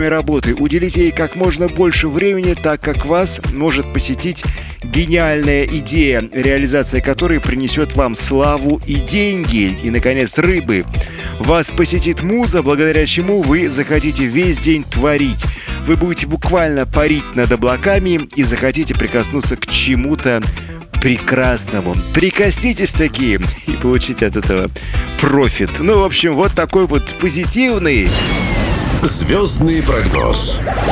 кроме работы. Уделите ей как можно больше времени, так как вас может посетить гениальная идея, реализация которой принесет вам славу и деньги. И, наконец, рыбы. Вас посетит муза, благодаря чему вы захотите весь день творить. Вы будете буквально парить над облаками и захотите прикоснуться к чему-то прекрасному. Прикоснитесь такие и получите от этого профит. Ну, в общем, вот такой вот позитивный Звездный прогноз.